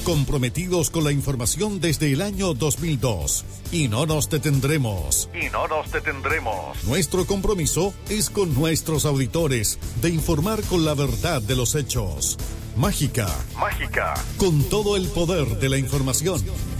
comprometidos con la información desde el año 2002. Y no nos detendremos. Nuestro compromiso es con nuestros auditores de informar con la verdad de los hechos. Mágica. Con todo el poder de la información.